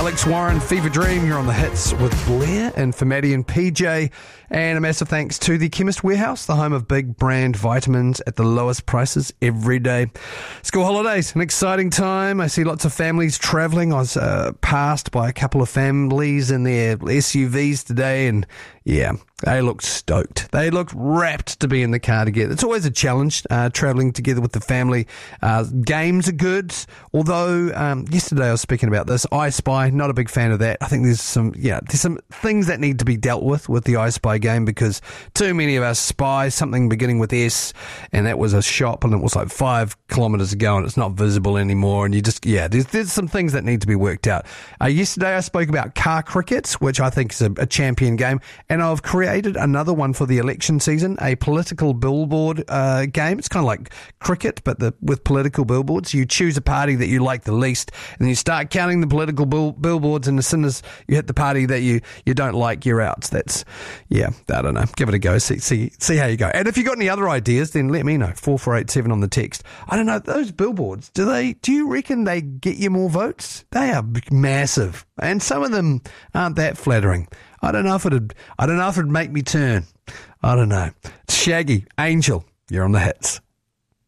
Alex Warren, Fever Dream. You're on the hits with Blair and for Maddie and PJ. And a massive thanks to the Chemist Warehouse, the home of big brand vitamins at the lowest prices every day. School holidays, an exciting time. I see lots of families travelling. I was passed by a couple of families in their SUVs today, and yeah, they looked stoked. They looked rapt to be in the car together. It's always a challenge, travelling together with the family. Games are good, although yesterday I was speaking about this. I Spy, not a big fan of that. I think there's some things that need to be dealt with the I Spy game, because too many of us spy something beginning with S, and that was a shop, and it was like 5 kilometres ago, and it's not visible anymore, and you just, there's some things that need to be worked out. Yesterday I spoke about car cricket, which I think is a champion game, and I've created another one for the election season, a political billboard game. It's kind of like cricket, but with political billboards. You choose a party that you like the least, and then you start counting the political billboards, and as soon as you hit the party that you don't like, you're out. That's, I don't know. Give it a go. See how you go. And if you got any other ideas, then let me know. 4487 on the text. I don't know, those billboards, do you reckon they get you more votes? They are massive, and some of them aren't that flattering. I don't know if it'd make me turn. I don't know. Shaggy, Angel, you're on the hits.